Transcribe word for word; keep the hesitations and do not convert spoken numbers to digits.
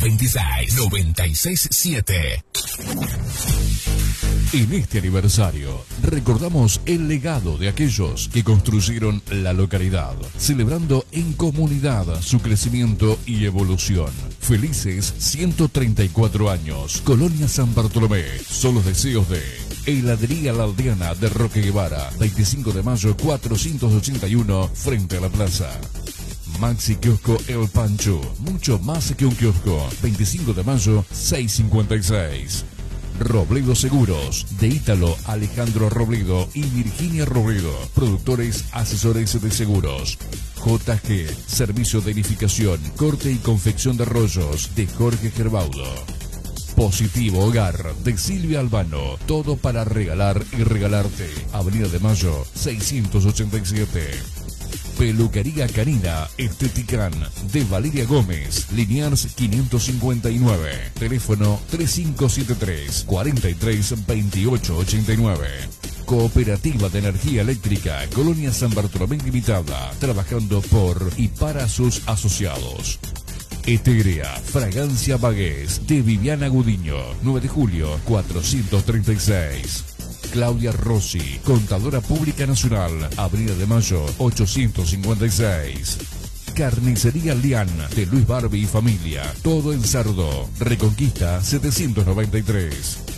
veintiséis, noventa y seis, siete. En este aniversario, recordamos el legado de aquellos que construyeron la localidad, celebrando en comunidad su crecimiento y evolución. Felices ciento treinta y cuatro años, Colonia San Bartolomé. Son los deseos de Heladería La Aldeana de Roque Guevara, veinticinco de mayo cuatrocientos ochenta y uno, frente a la plaza. Maxi Kiosco El Pancho, mucho más que un kiosco, veinticinco de mayo seiscientos cincuenta y seis. Robledo Seguros, de Ítalo Alejandro Robledo y Virginia Robledo, productores asesores de seguros. J G, servicio de edificación, corte y confección de rollos, de Jorge Gerbaudo. Positivo Hogar, de Silvia Albano, todo para regalar y regalarte. Avenida de Mayo seiscientos ochenta y siete. Peluquería Canina Estetican, de Valeria Gómez, Liniers quinientos cincuenta y nueve. Teléfono tres cinco siete tres, cuatro tres, veintiocho ochenta y nueve. Cooperativa de Energía Eléctrica, Colonia San Bartolomé Limitada, trabajando por y para sus asociados. Eterea, Fragancia Bagués, de Viviana Gudiño, nueve de julio cuatrocientos treinta y seis. Claudia Rossi, Contadora Pública Nacional, Avenida de Mayo ochocientos cincuenta y seis. Carnicería Lian, de Luis Barbie y familia, todo en Sardo, Reconquista setecientos noventa y tres.